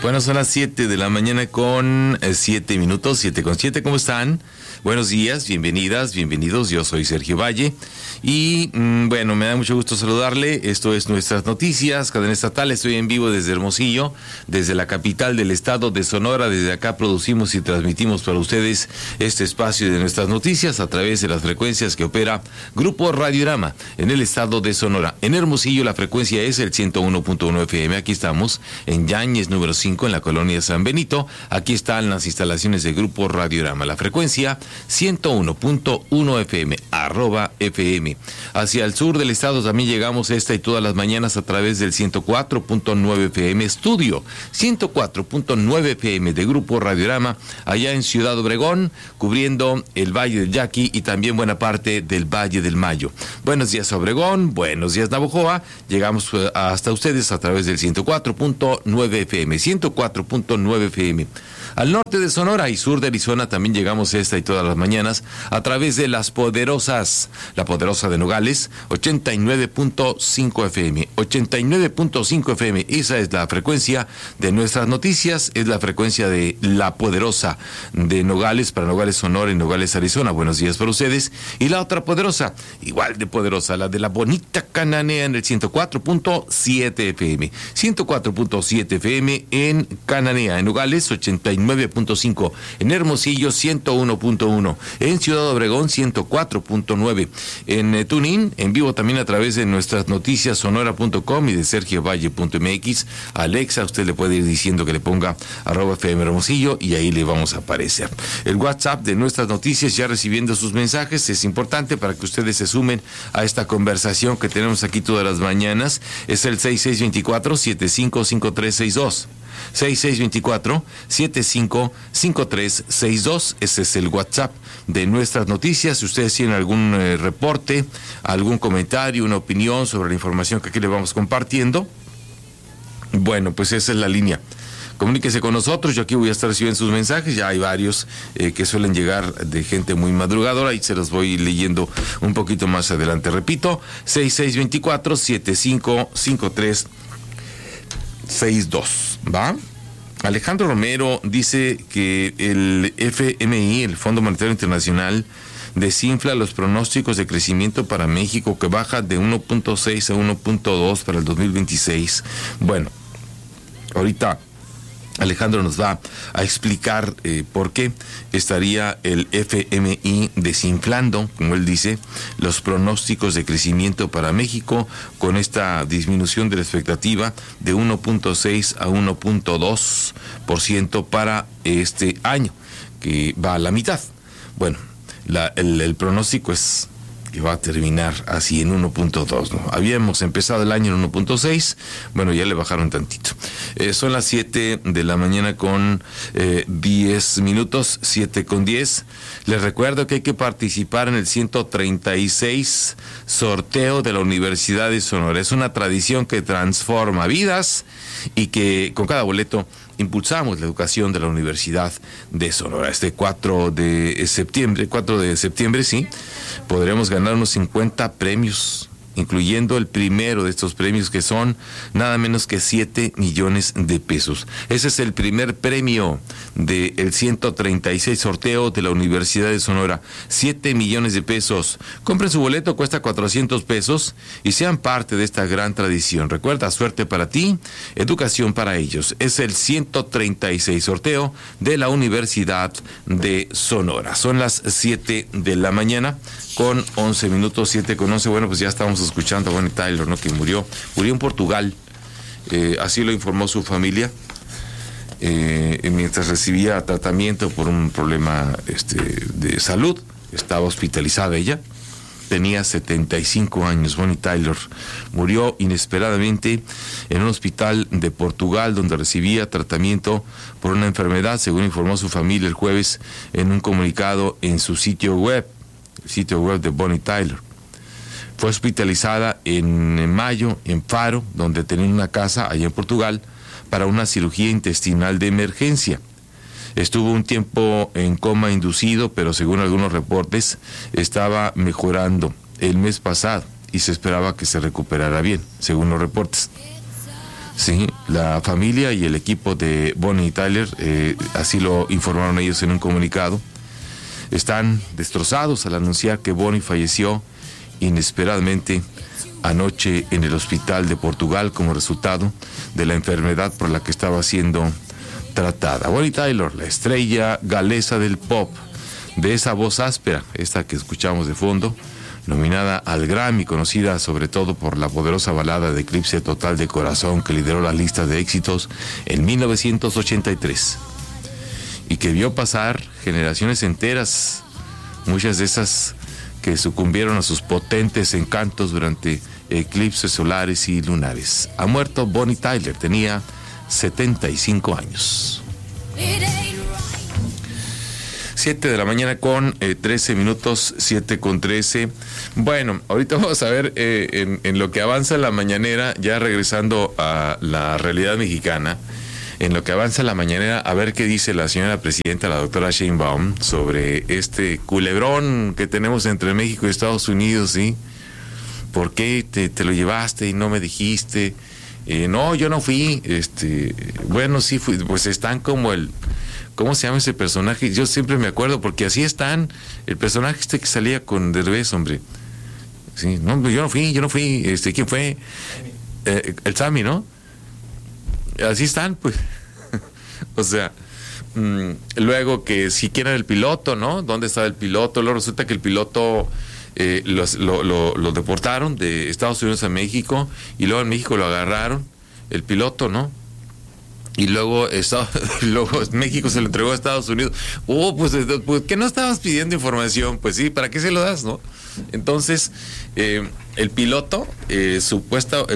Bueno, son las 7 de la mañana con 7 minutos, 7 con 7. ¿Cómo están? Buenos días, bienvenidas, bienvenidos. Yo soy Sergio Valle y bueno, me da mucho gusto saludarle. Esto es Nuestras Noticias, cadena estatal. Estoy en vivo desde Hermosillo, desde la capital del estado de Sonora. Desde acá producimos y transmitimos para ustedes este espacio de Nuestras Noticias a través de las frecuencias que opera Grupo Radiorama en el estado de Sonora. En Hermosillo la frecuencia es el 101.1 FM. Aquí estamos en Yáñez número 5 en la colonia San Benito. Aquí están las instalaciones de Grupo Radiorama. La frecuencia 101.1 FM, @FM. Hacia el sur del estado también llegamos esta y todas las mañanas a través del 104.9 FM Estudio, 104.9 FM de Grupo Radiorama, allá en Ciudad Obregón, cubriendo el Valle del Yaqui y también buena parte del Valle del Mayo. Buenos días Obregón, buenos días Navojoa. Llegamos hasta ustedes a través del 104.9 FM, 104.9 FM. Al norte de Sonora y sur de Arizona también llegamos esta y todas las mañanas a través de Las Poderosas, la Poderosa de Nogales, 89.5 FM, 89.5 FM. Esa es la frecuencia de Nuestras Noticias, es la frecuencia de La Poderosa de Nogales, para Nogales, Sonora y Nogales, Arizona. Buenos días para ustedes. Y la otra poderosa, igual de poderosa, la de la bonita Cananea en el 104.7 FM, 104.7 FM en Cananea, en Nogales, 89.5, en Hermosillo 101.1, en Ciudad Obregón 104.9, en TuneIn, en vivo también a través de Nuestras Noticias sonora.com y de sergiovalle.mx. Alexa, usted le puede ir diciendo que le ponga @FM Hermosillo y ahí le vamos a aparecer. El WhatsApp de Nuestras Noticias ya recibiendo sus mensajes, es importante para que ustedes se sumen a esta conversación que tenemos aquí todas las mañanas. Es el 6624-755362. 6624-755362. Ese es el WhatsApp de Nuestras Noticias. Si ustedes tienen algún reporte, algún comentario, una opinión sobre la información que aquí le vamos compartiendo, bueno, pues esa es la línea. Comuníquese con nosotros, yo aquí voy a estar recibiendo sus mensajes. Ya hay varios que suelen llegar de gente muy madrugadora y se los voy leyendo un poquito más adelante. Repito, 6624-755362. ¿Va? Alejandro Romero dice que el FMI, el Fondo Monetario Internacional, desinfla los pronósticos de crecimiento para México, que baja de 1.6 a 1.2 para el 2026. Bueno, ahorita Alejandro nos va a explicar por qué estaría el FMI desinflando, como él dice, los pronósticos de crecimiento para México con esta disminución de la expectativa de 1.6 a 1.2% para este año, que va a la mitad. Bueno, el pronóstico es que va a terminar así en 1.2, ¿no? Habíamos empezado el año en 1.6, bueno, ya le bajaron tantito. Son las 7 de la mañana con 10 minutos, 7 con 10. Les recuerdo que hay que participar en el 136 sorteo de la Universidad de Sonora. Es una tradición que transforma vidas y que con cada boleto impulsamos la educación de la Universidad de Sonora. Este 4 de septiembre, sí, podremos ganar unos 50 premios, incluyendo el primero de estos premios, que son nada menos que 7 millones de pesos. Ese es el primer premio del 136 sorteo de la Universidad de Sonora. 7 millones de pesos. Compren su boleto, cuesta 400 pesos y sean parte de esta gran tradición. Recuerda, suerte para ti, educación para ellos. Es el 136 sorteo de la Universidad de Sonora. Son las 7 de la mañana con 11 minutos, 7 con 11. Bueno, pues ya estamos escuchando a Bonnie Tyler, ¿no? Que murió en Portugal. Así lo informó su familia. Mientras recibía tratamiento por un problema de salud, estaba hospitalizada ella. Tenía 75 años. Bonnie Tyler murió inesperadamente en un hospital de Portugal donde recibía tratamiento por una enfermedad, según informó su familia el jueves en un comunicado en su sitio web, el sitio web de Bonnie Tyler. Fue hospitalizada en mayo en Faro, donde tenía una casa allá en Portugal, para una cirugía intestinal de emergencia. Estuvo un tiempo en coma inducido, pero según algunos reportes, estaba mejorando el mes pasado y se esperaba que se recuperara bien, según los reportes. Sí, la familia y el equipo de Bonnie Tyler, así lo informaron ellos en un comunicado, están destrozados al anunciar que Bonnie falleció inesperadamente anoche en el hospital de Portugal como resultado de la enfermedad por la que estaba siendo tratada. Bonnie Tyler, la estrella galesa del pop, de esa voz áspera, esta que escuchamos de fondo, nominada al Grammy, conocida sobre todo por la poderosa balada de Eclipse Total de Corazón que lideró la lista de éxitos en 1983 y que vio pasar generaciones enteras, muchas de esas que sucumbieron a sus potentes encantos durante eclipses solares y lunares. Ha muerto Bonnie Tyler, tenía 75 años. 7 de la mañana con 13 minutos, 7 con 13. Bueno, ahorita vamos a ver en lo que avanza la mañanera, ya regresando a la realidad mexicana, en lo que avanza la mañanera, a ver qué dice la señora presidenta, la doctora Sheinbaum, sobre este culebrón que tenemos entre México y Estados Unidos, ¿sí? ¿Por qué te lo llevaste y no me dijiste? No, yo no fui. Bueno, sí fui. Pues están como ¿cómo se llama ese personaje? Yo siempre me acuerdo, porque así están. El personaje que salía con Derbez, hombre. Sí, no, yo no fui. ¿Quién fue? El Sammy, ¿no? Así están, pues. O sea, luego que si quieren el piloto, ¿no? ¿Dónde estaba el piloto? Luego resulta que el piloto lo deportaron de Estados Unidos a México, y luego en México lo agarraron, el piloto, ¿no? Y luego México se lo entregó a Estados Unidos. Pues ¿qué no estabas pidiendo información? Pues sí, ¿para qué se lo das, no? Entonces, el piloto, el supuesto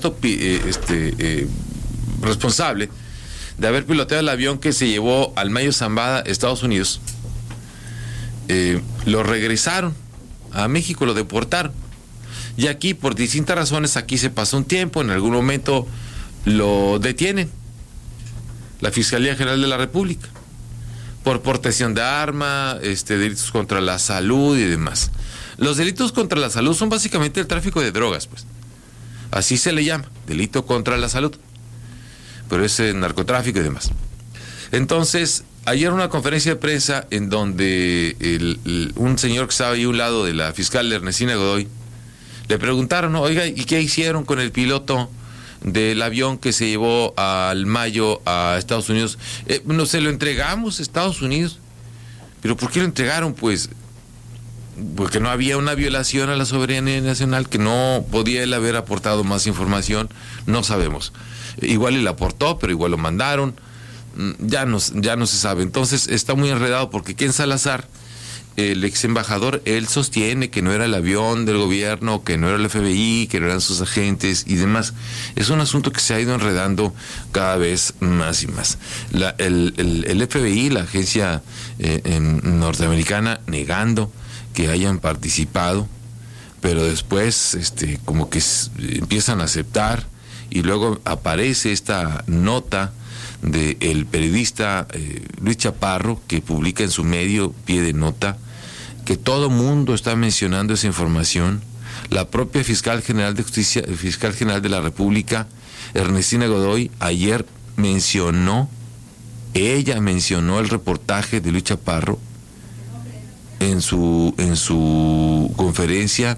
responsable de haber piloteado el avión que se llevó al Mayo Zambada, Estados Unidos, lo regresaron a México, lo deportaron. Y aquí, por distintas razones, aquí se pasó un tiempo, en algún momento lo detienen la Fiscalía General de la República por portación de arma, delitos contra la salud y demás. Los delitos contra la salud son básicamente el tráfico de drogas, pues. Así se le llama, delito contra la salud. Pero es narcotráfico y demás. Entonces, ayer una conferencia de prensa en donde un señor que estaba ahí a un lado de la fiscal Ernestina Godoy, le preguntaron, ¿no? Oiga, ¿y qué hicieron con el piloto del avión que se llevó al Mayo a Estados Unidos? No, se lo entregamos a Estados Unidos. ¿Pero por qué lo entregaron? Pues porque no había una violación a la soberanía nacional, que no podía él haber aportado más información, no sabemos. Igual él aportó, pero igual lo mandaron, ya no se sabe. Entonces está muy enredado, porque Ken Salazar, el ex embajador, él sostiene que no era el avión del gobierno, que no era el FBI, que no eran sus agentes y demás. Es un asunto que se ha ido enredando cada vez más y más. El FBI, la agencia norteamericana, negando que hayan participado, pero después como que empiezan a aceptar, y luego aparece esta nota del periodista Luis Chaparro, que publica en su medio, pie de nota, que todo mundo está mencionando esa información. La propia fiscal general de justicia, fiscal general de la República, Ernestina Godoy, ayer mencionó el reportaje de Luis Chaparro en su conferencia,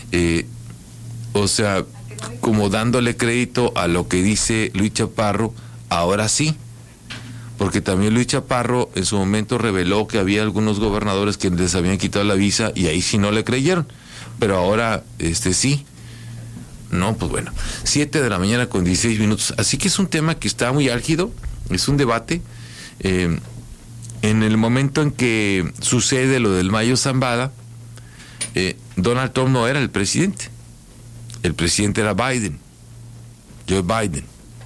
o sea, como dándole crédito a lo que dice Luis Chaparro. Ahora sí, porque también Luis Chaparro en su momento reveló que había algunos gobernadores que les habían quitado la visa, y ahí sí no le creyeron, pero ahora sí. No, pues bueno, 7 de la mañana con 16 minutos, así que es un tema que está muy álgido, es un debate. En el momento en que sucede lo del Mayo Zambada, Donald Trump no era el presidente era Biden, Joe Biden.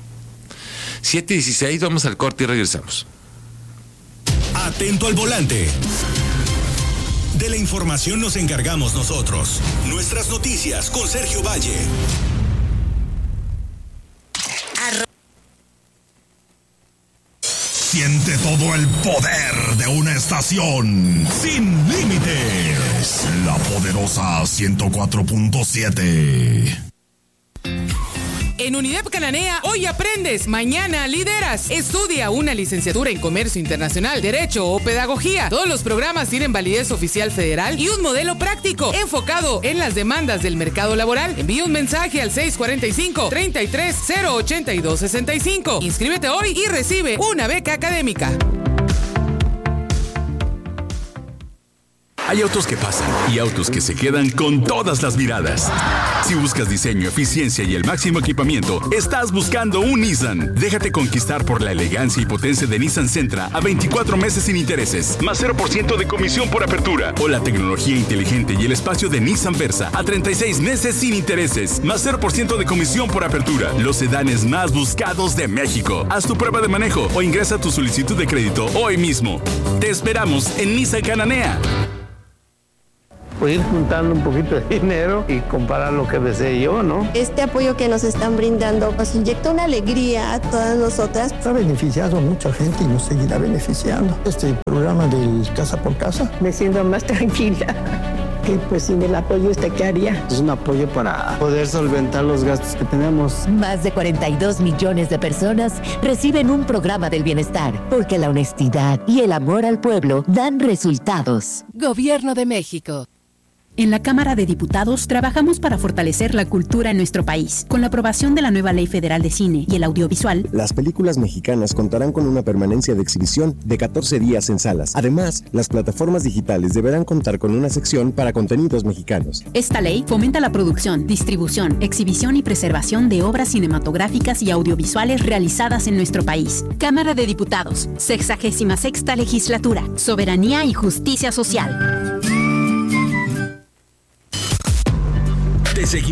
7:16, vamos al corte y regresamos. Atento al volante. De la información nos encargamos nosotros. Nuestras noticias con Sergio Valle. Siente todo el poder de una estación sin límites. La poderosa 104.7. En UNIDEP Cananea, hoy aprendes, mañana lideras. Estudia una licenciatura en Comercio Internacional, Derecho o Pedagogía. Todos los programas tienen validez oficial federal y un modelo práctico enfocado en las demandas del mercado laboral. Envía un mensaje al 645-33-082-65. Inscríbete hoy y recibe una beca académica. Hay autos que pasan y autos que se quedan con todas las miradas. Si buscas diseño, eficiencia y el máximo equipamiento, estás buscando un Nissan. Déjate conquistar por la elegancia y potencia de Nissan Sentra a 24 meses sin intereses, más 0% de comisión por apertura. O la tecnología inteligente y el espacio de Nissan Versa a 36 meses sin intereses, más 0% de comisión por apertura. Los sedanes más buscados de México. Haz tu prueba de manejo o ingresa tu solicitud de crédito hoy mismo. Te esperamos en Nissan Cananea. Ir juntando un poquito de dinero y comparar lo que desee yo, ¿no? Este apoyo que nos están brindando nos inyecta una alegría a todas nosotras. Ha beneficiado a mucha gente y nos seguirá beneficiando. Este programa del Casa por Casa. Me siento más tranquila. Que pues sin el apoyo, ¿qué haría? Es un apoyo para poder solventar los gastos que tenemos. Más de 42 millones de personas reciben un programa del bienestar, porque la honestidad y el amor al pueblo dan resultados. Gobierno de México. En la Cámara de Diputados trabajamos para fortalecer la cultura en nuestro país. Con la aprobación de la nueva Ley Federal de Cine y el Audiovisual, las películas mexicanas contarán con una permanencia de exhibición de 14 días en salas. Además, las plataformas digitales deberán contar con una sección para contenidos mexicanos. Esta ley fomenta la producción, distribución, exhibición y preservación de obras cinematográficas y audiovisuales realizadas en nuestro país. Cámara de Diputados, 66ª Legislatura, Soberanía y Justicia Social.